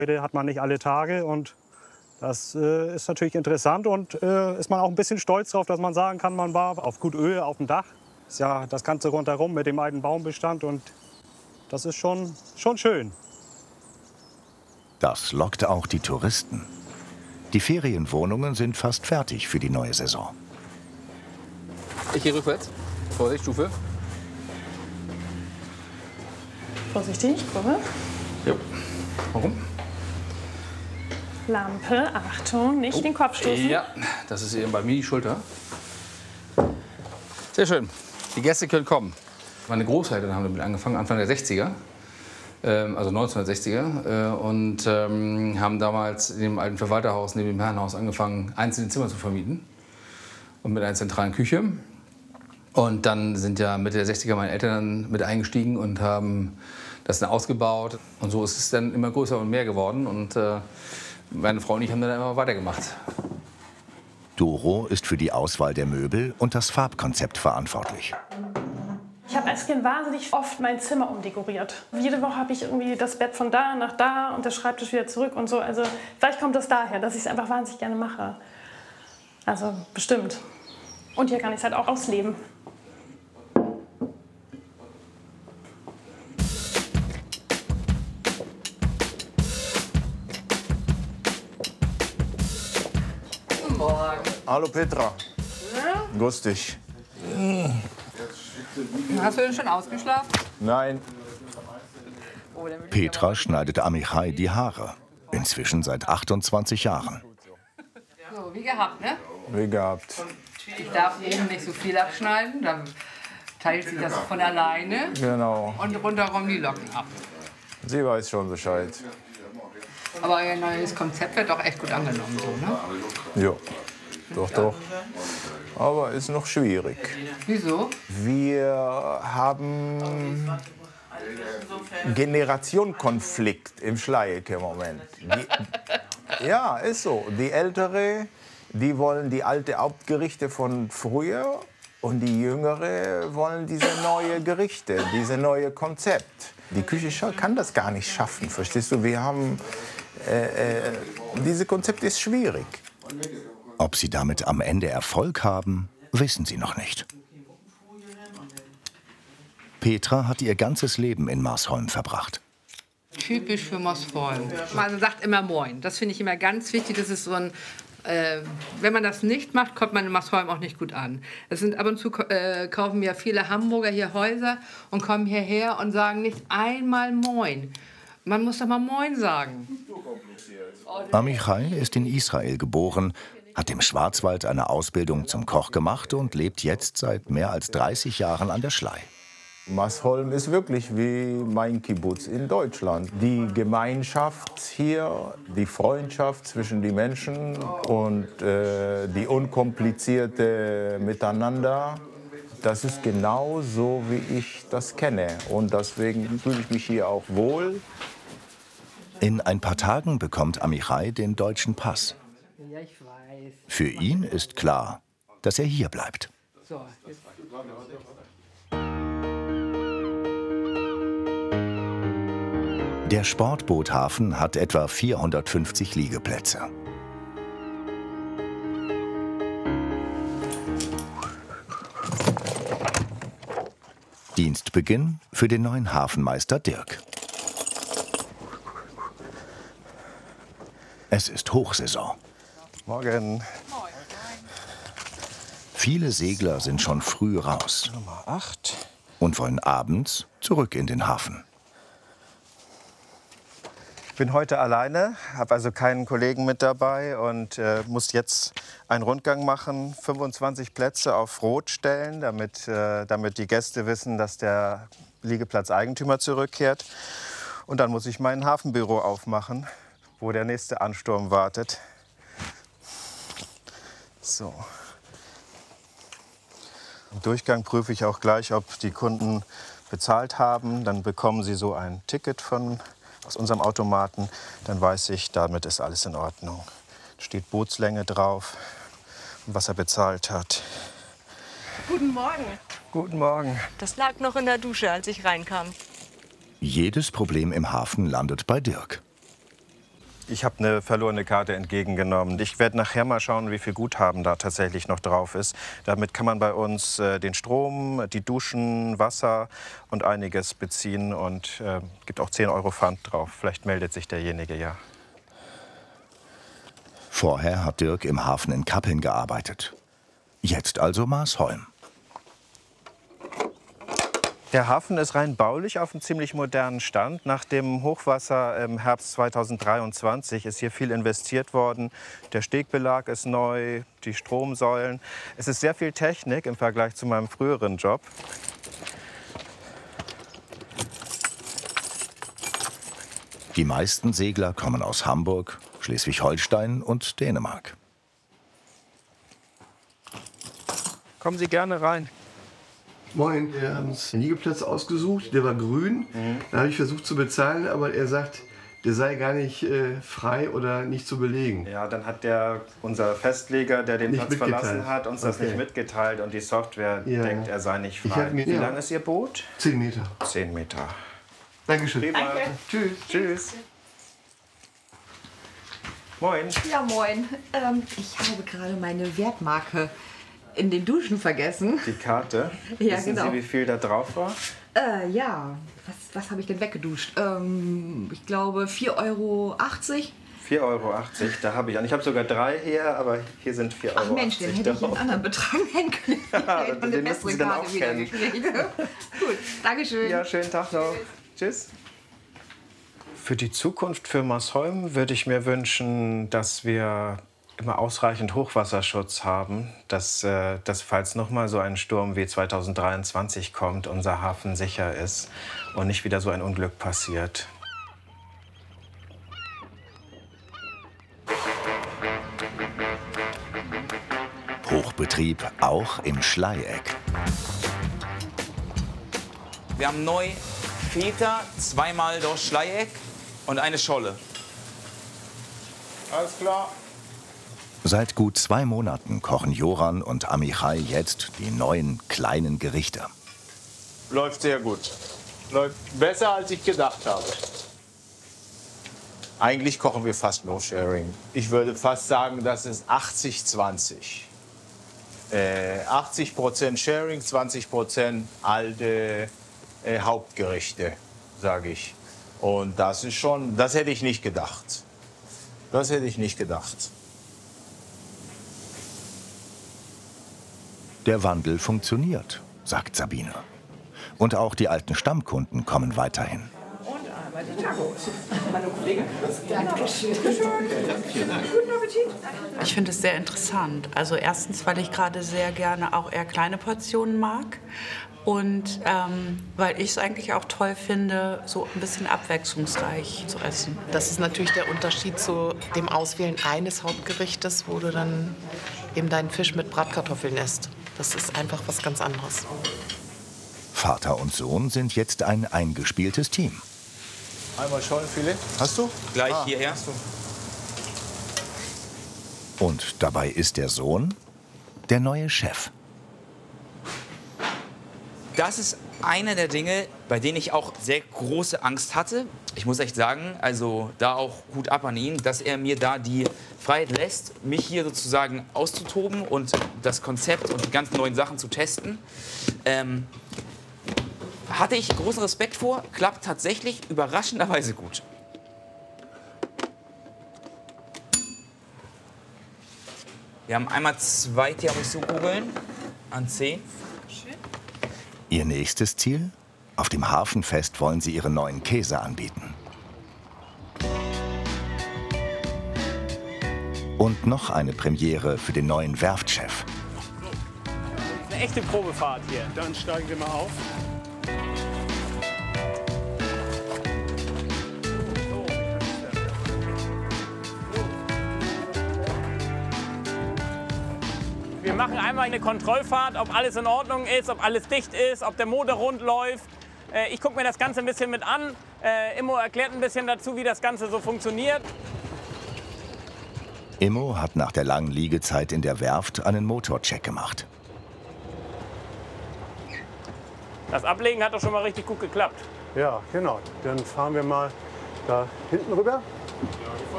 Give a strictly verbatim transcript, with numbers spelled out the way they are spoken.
Heute hat man nicht alle Tage und das äh, ist natürlich interessant und äh, ist man auch ein bisschen stolz darauf, dass man sagen kann, man war auf gut Höhe auf dem Dach. Ist ja das Ganze rundherum mit dem alten Baumbestand und das ist schon, schon schön. Das lockt auch die Touristen. Die Ferienwohnungen sind fast fertig für die neue Saison. Ich gehe rückwärts. Vorsicht, Stufe. Vorsichtig, gucke. Jo. Warum? Lampe, Achtung, nicht Oh. den Kopf stoßen. Ja, das ist eben bei mir die Schulter. Sehr schön. Die Gäste können kommen. Meine Großeltern haben damit angefangen, Anfang der sechziger, ähm, also neunzehnhundertsechziger, äh, und ähm, haben damals in dem alten Verwalterhaus neben dem Herrenhaus angefangen, einzelne Zimmer zu vermieten und mit einer zentralen Küche. Und dann sind ja Mitte der sechziger meine Eltern mit eingestiegen und haben das dann ausgebaut. Und so ist es dann immer größer und mehr geworden. Und äh, meine Frau und ich haben dann immer weitergemacht. Doro ist für die Auswahl der Möbel und das Farbkonzept verantwortlich. Ich habe als Kind wahnsinnig oft mein Zimmer umdekoriert. Jede Woche habe ich irgendwie das Bett von da nach da und der Schreibtisch wieder zurück und so. Also vielleicht kommt das daher, dass ich es einfach wahnsinnig gerne mache. Also bestimmt. Und hier kann ich es halt auch ausleben. Guten Morgen. Hallo Petra. Ja? Grüß dich. Hast du denn schon ausgeschlafen? Nein. Petra schneidet Amichai die Haare. Inzwischen seit achtundzwanzig Jahren. So, wie gehabt, ne? Wie gehabt. Ich darf eben nicht so viel abschneiden, dann teilt sich das von alleine. Genau. Und rundherum die Locken ab. Sie weiß schon Bescheid. Aber euer neues Konzept wird doch echt gut angenommen, so, ne? Ja, doch, doch. Aber ist noch schwierig. Wieso? Wir haben Generationenkonflikt im Schleieck im Moment. Die, ja, ist so. Die Ältere, die wollen die alte Hauptgerichte von früher und die Jüngere wollen diese neue Gerichte, diese neue Konzept. Die Küche kann das gar nicht schaffen, verstehst du? Wir haben, äh, äh, dieses Konzept ist schwierig. Ob sie damit am Ende Erfolg haben, wissen sie noch nicht. Petra hat ihr ganzes Leben in Marsholm verbracht. Typisch für Marsholm. Man sagt immer Moin. Das finde ich immer ganz wichtig. Das ist so ein, äh, wenn man das nicht macht, kommt man in Marsholm auch nicht gut an. Es sind ab und zu äh, kaufen ja viele Hamburger hier Häuser und kommen hierher und sagen nicht einmal Moin. Man muss doch mal Moin sagen. Amichai ist in Israel geboren, hat im Schwarzwald eine Ausbildung zum Koch gemacht und lebt jetzt seit mehr als dreißig Jahren an der Schlei. Marsholm ist wirklich wie mein Kibbutz in Deutschland. Die Gemeinschaft hier, die Freundschaft zwischen den Menschen und äh, die unkomplizierte Miteinander, das ist genau so, wie ich das kenne. Und deswegen fühle ich mich hier auch wohl. In ein paar Tagen bekommt Amichai den deutschen Pass. Ja, ich weiß. Für ihn ist klar, dass er hier bleibt. So, jetzt. Der Sportboothafen hat etwa vierhundertfünfzig Liegeplätze. Dienstbeginn für den neuen Hafenmeister Dirk. Es ist Hochsaison. Morgen. Viele Segler sind schon früh raus Nummer acht. und wollen abends zurück in den Hafen. Ich bin heute alleine, habe also keinen Kollegen mit dabei und äh, muss jetzt einen Rundgang machen, fünfundzwanzig Plätze auf Rot stellen, damit, äh, damit die Gäste wissen, dass der Liegeplatzeigentümer zurückkehrt. Und dann muss ich mein Hafenbüro aufmachen, wo der nächste Ansturm wartet. So. Im Durchgang prüfe ich auch gleich, ob die Kunden bezahlt haben. Dann bekommen sie so ein Ticket von aus unserem Automaten, dann weiß ich, damit ist alles in Ordnung. Steht Bootslänge drauf und was er bezahlt hat. Guten Morgen. Guten Morgen. Das lag noch in der Dusche, als ich reinkam. Jedes Problem im Hafen landet bei Dirk. Ich habe eine verlorene Karte entgegengenommen. Ich werde nachher mal schauen, wie viel Guthaben da tatsächlich noch drauf ist. Damit kann man bei uns äh, den Strom, die Duschen, Wasser und einiges beziehen. Und äh, gibt auch zehn Euro Pfand drauf. Vielleicht meldet sich derjenige ja. Vorher hat Dirk im Hafen in Kappeln gearbeitet. Jetzt also Maasholm. Der Hafen ist rein baulich auf einem ziemlich modernen Stand. Nach dem Hochwasser im Herbst zweitausenddreiundzwanzig ist hier viel investiert worden. Der Stegbelag ist neu, die Stromsäulen. Es ist sehr viel Technik im Vergleich zu meinem früheren Job. Die meisten Segler kommen aus Hamburg, Schleswig-Holstein und Dänemark. Kommen Sie gerne rein. Moin, wir haben uns einen Liegeplatz ausgesucht, der war grün. Mhm. Da habe ich versucht zu bezahlen, aber er sagt, der sei gar nicht äh, frei oder nicht zu belegen. Ja, dann hat der, unser Festleger, der den nicht Platz verlassen hat, uns das okay. nicht mitgeteilt und die Software ja. denkt, er sei nicht frei. Mir, Wie ja. lang ist Ihr Boot? Zehn Meter. Zehn Meter. Dankeschön. Danke. Tschüss. Tschüss. Moin. Ja, moin. Ähm, ich habe gerade meine Wertmarke in den Duschen vergessen. Die Karte? Ja, Wissen genau. Sie, wie viel da drauf war? Äh, ja. Was, was habe ich denn weggeduscht? Ähm, ich glaube vier Euro achtzig. vier Euro achtzig, da habe ich an. Ich habe sogar drei hier, aber hier sind vier Euro achtzig. Ach Mensch, den hätte ich einen anderen Betrag nennen können. Ja, Ich hätte den müssen Sie dann auch kennen. Gut, Dankeschön. Ja, schönen Tag noch. Tschüss. Für die Zukunft für Maasholm würde ich mir wünschen, dass wir immer ausreichend Hochwasserschutz haben, dass, äh, dass falls noch mal so ein Sturm wie zweitausenddreiundzwanzig kommt, unser Hafen sicher ist und nicht wieder so ein Unglück passiert. Hochbetrieb auch im Schleieck. Wir haben neu Feta, zweimal durch Schleieck und eine Scholle. Alles klar. Seit gut zwei Monaten kochen Joran und Amichai jetzt die neuen kleinen Gerichte. Läuft sehr gut. Läuft besser, als ich gedacht habe. Eigentlich kochen wir fast no sharing. Ich würde fast sagen, das ist achtzig zwanzig. Äh, achtzig Prozent Sharing, zwanzig Prozent alte äh, Hauptgerichte, sage ich. Und das ist schon, das hätte ich nicht gedacht. Das hätte ich nicht gedacht. Der Wandel funktioniert, sagt Sabine. Und auch die alten Stammkunden kommen weiterhin. Und einmal die Tacos. Meine Kollegin. Dankeschön. Guten Appetit. Ich finde es sehr interessant. Also erstens, weil ich gerade sehr gerne auch eher kleine Portionen mag. Und ähm, weil ich es eigentlich auch toll finde, so ein bisschen abwechslungsreich zu essen. Das ist natürlich der Unterschied zu dem Auswählen eines Hauptgerichtes, wo du dann eben deinen Fisch mit Bratkartoffeln isst. Das ist einfach was ganz anderes. Vater und Sohn sind jetzt ein eingespieltes Team. Einmal Schollenfilet. Hast du? Gleich Ah, hierher. hast du. Und dabei ist der Sohn der neue Chef. Das ist einer der Dinge, bei denen ich auch sehr große Angst hatte. Ich muss echt sagen, also da auch Hut ab an ihn, dass er mir da die Freiheit lässt, mich hier sozusagen auszutoben und das Konzept und die ganzen neuen Sachen zu testen. Ähm, hatte ich großen Respekt vor, klappt tatsächlich überraschenderweise gut. Wir haben einmal zwei Tiramisu-Kugeln an zehn. Ihr nächstes Ziel? Auf dem Hafenfest wollen sie ihren neuen Käse anbieten. Und noch eine Premiere für den neuen Werftchef. Eine echte Probefahrt hier. Dann steigen wir mal auf. Wir machen einmal eine Kontrollfahrt, ob alles in Ordnung ist, ob alles dicht ist, ob der Motor rund läuft. Ich gucke mir das Ganze ein bisschen mit an. Immo erklärt ein bisschen dazu, wie das Ganze so funktioniert. Immo hat nach der langen Liegezeit in der Werft einen Motorcheck gemacht. Das Ablegen hat doch schon mal richtig gut geklappt. Ja, genau. Dann fahren wir mal da hinten rüber.